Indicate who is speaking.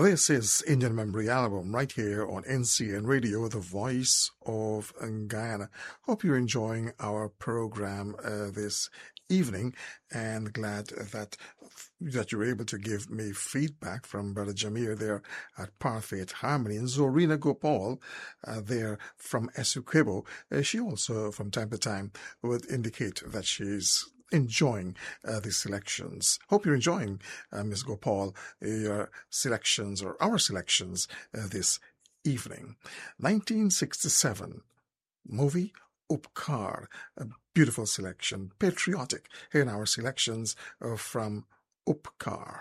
Speaker 1: This is Indian Memory Album right here on NCN Radio, the voice of Guyana. Hope you're enjoying our program this evening, and glad that you're able to give me feedback from Brother Jamir there at Parfait Harmony, and Zorina Gopal there from Essequibo. She also from time to time would indicate that she's enjoying the selections. Hope you're enjoying, Ms. Gopal, your selections or our selections this evening. 1967 movie Upkar, a beautiful selection, patriotic. Here in our selections from Upkar.